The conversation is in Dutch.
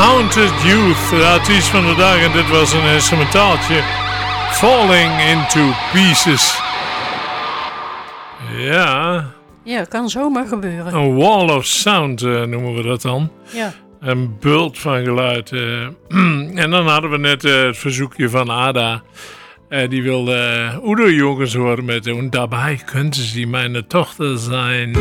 Haunted Youth, de artiest van de dag. En dit was een instrumentaaltje. Falling into Pieces. Ja. Ja, kan zomaar gebeuren. Een wall of sound noemen we dat dan. Ja. Een bult van geluid. En dan hadden we net het verzoekje van Ada. Die wilde Udo Jürgens horen met... En daarbij könnte sie meine Tochter zijn.